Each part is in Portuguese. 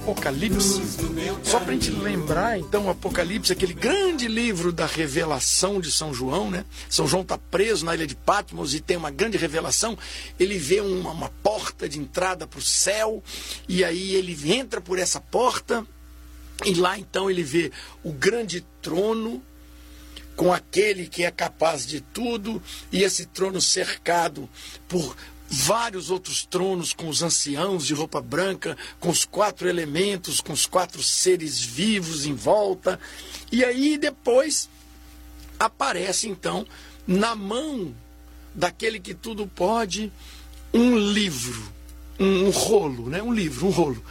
Apocalipse. Só para a gente lembrar, então, o Apocalipse, aquele grande livro da revelação de São João, né? São João está preso na ilha de Patmos e tem uma grande revelação. Ele vê uma porta de entrada para o céu, e aí ele entra por essa porta, e lá então ele vê o grande trono, com aquele que é capaz de tudo, e esse trono cercado por vários outros tronos, com os anciãos de roupa branca, com os 4 elementos, com os 4 seres vivos em volta. E aí depois aparece então na mão daquele que tudo pode um livro, um rolo, né? Um livro, um rolo.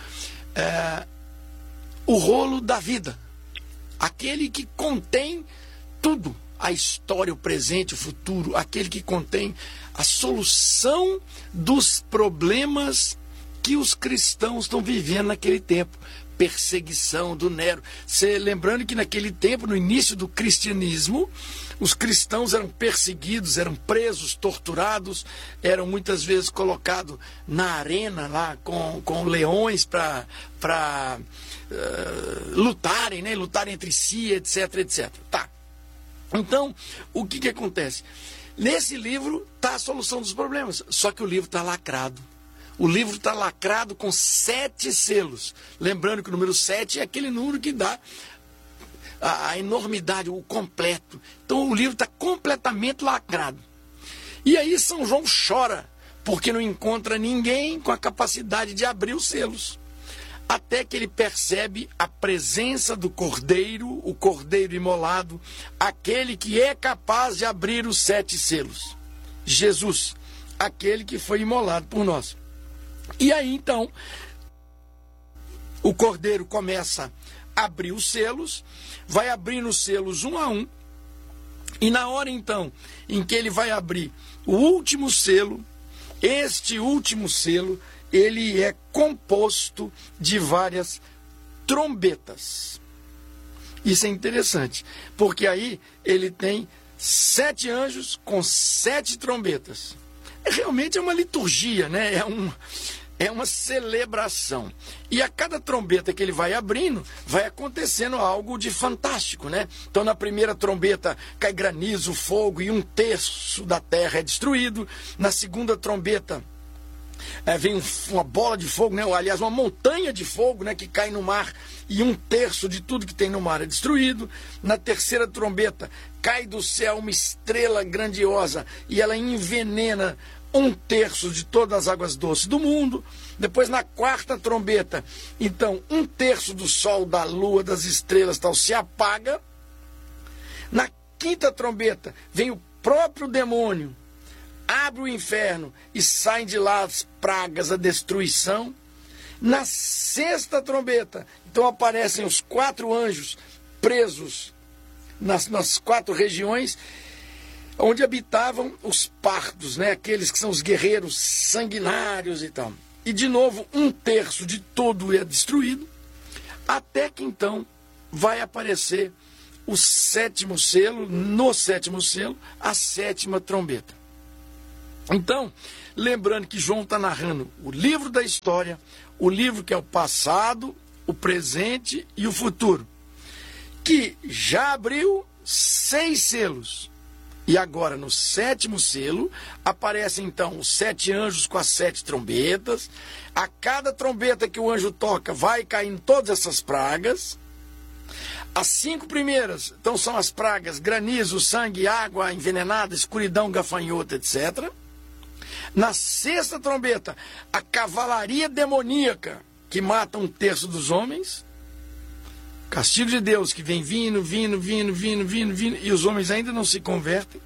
O rolo da vida, aquele que contém tudo, a história, o presente, o futuro, aquele que contém a solução dos problemas que os cristãos estão vivendo naquele tempo. Perseguição do Nero. Lembrando que naquele tempo, no início do cristianismo, os cristãos eram perseguidos, eram presos, torturados, eram muitas vezes colocados na arena lá com leões para lutarem, né? Lutarem entre si, etc, etc. Tá. Então, o que acontece? Nesse livro está a solução dos problemas, só que o livro está lacrado. O livro está lacrado com 7 selos. Lembrando que o número 7 é aquele número que dá a enormidade, o completo. Então o livro está completamente lacrado. E aí São João chora, porque não encontra ninguém com a capacidade de abrir os selos. Até que ele percebe a presença do Cordeiro, o Cordeiro imolado, aquele que é capaz de abrir os 7 selos. Jesus, aquele que foi imolado por nós. E aí então, o Cordeiro começa a abrir os selos, vai abrindo os selos um a um, e na hora então em que ele vai abrir o último selo, este último selo, ele é composto de várias trombetas. Isso é interessante, porque aí ele tem 7 anjos com 7 trombetas. Realmente é uma liturgia, né? É uma celebração. E a cada trombeta que ele vai abrindo, vai acontecendo algo de fantástico, né? Então na primeira trombeta cai granizo, fogo, e 1/3 da terra é destruído. Na segunda trombeta vem uma bola de fogo, né? Aliás, uma montanha de fogo, né? Que cai no mar, e 1/3 de tudo que tem no mar é destruído. Na terceira trombeta cai do céu uma estrela grandiosa e ela envenena 1/3 de todas as águas doces do mundo. Depois na quarta trombeta, então 1/3 do sol, da lua, das estrelas tal se apaga. Na quinta trombeta vem o próprio demônio, abre o inferno e saem de lá as pragas, a destruição. Na sexta trombeta, então aparecem os 4 anjos presos nas 4 regiões onde habitavam os pardos, né? Aqueles que são os guerreiros sanguinários e tal. E de novo, 1/3 de todo é destruído, até que então vai aparecer o 7º selo, no 7º selo, a 7ª trombeta. Então, lembrando que João está narrando o livro da história, o livro que é o passado, o presente e o futuro, que já abriu 6 selos. E agora, no 7º selo, aparecem então os 7 anjos com as 7 trombetas. A cada trombeta que o anjo toca, vai caindo todas essas pragas. As 5 primeiras, então, são as pragas: granizo, sangue, água envenenada, escuridão, gafanhoto, etc. Na 6ª trombeta, a cavalaria demoníaca, que mata 1/3 dos homens. Castigo de Deus que vem vindo, e os homens ainda não se convertem.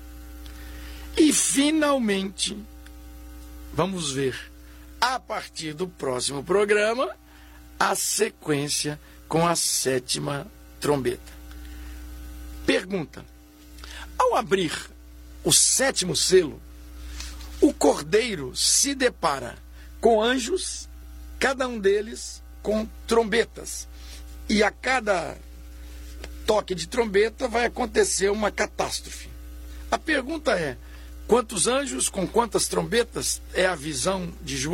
E finalmente, vamos ver, a partir do próximo programa, a sequência com a 7ª trombeta. Pergunta: ao abrir o 7º selo, o Cordeiro se depara com anjos, cada um deles com trombetas. E a cada toque de trombeta vai acontecer uma catástrofe. A pergunta é: quantos anjos com quantas trombetas? É a visão de João?